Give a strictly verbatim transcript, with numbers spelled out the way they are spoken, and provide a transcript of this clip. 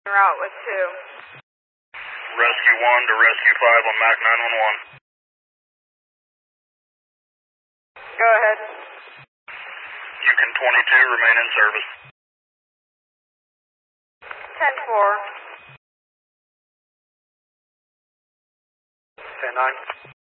route with two. Rescue one to Rescue five on Mac nine one one. Go ahead. Yukon twenty-two, remain in service. ten four. ten nine.